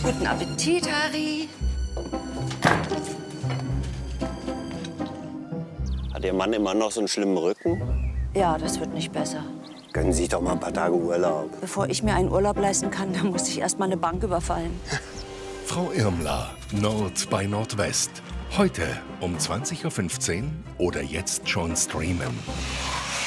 Guten Appetit, Harry. Hat Ihr Mann immer noch so einen schlimmen Rücken? Ja, das wird nicht besser. Gönnen Sie sich doch mal ein paar Tage Urlaub. Bevor ich mir einen Urlaub leisten kann, dann muss ich erst mal eine Bank überfallen. Frau Irmler, Nord bei Nordwest. Heute um 20:15 Uhr oder jetzt schon streamen.